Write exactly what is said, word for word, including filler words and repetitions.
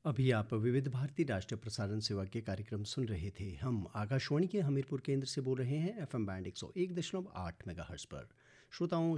अभी आप विविध भारती राष्ट्रीय प्रसारण सेवा के कार्यक्रम सुन रहे थे। हम आकाशवाणी के हमीरपुर केंद्र से बोल रहे हैं, एफएम बैंड एक सौ एक दशमलव आठ मेगाहर्ट्ज़ पर। श्रोताओं,